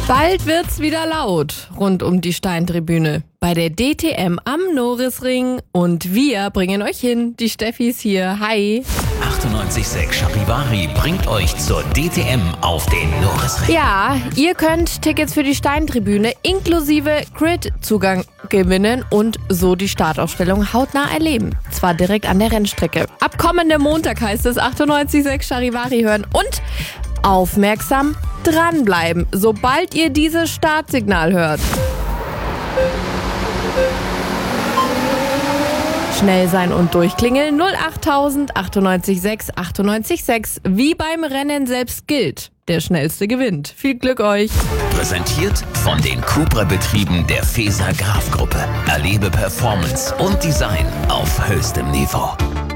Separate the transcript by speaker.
Speaker 1: Bald wird's wieder laut rund um die Steintribüne bei der DTM am Norisring und wir bringen euch hin. Die Steffi ist hier. Hi.
Speaker 2: 98.6 Charivari bringt euch zur DTM auf den Norisring.
Speaker 1: Ja, ihr könnt Tickets für die Steintribüne inklusive Grid-Zugang gewinnen und so die Startaufstellung hautnah erleben. Zwar direkt an der Rennstrecke. Ab kommendem Montag heißt es 98.6 Charivari hören und aufmerksam dranbleiben, sobald ihr dieses Startsignal hört. Schnell sein und durchklingeln 08000 98.6 98.6. Wie beim Rennen selbst gilt. Der Schnellste gewinnt. Viel Glück euch.
Speaker 2: Präsentiert von den Cupra-Betrieben der Feser Graf Gruppe. Erlebe Performance und Design auf höchstem Niveau.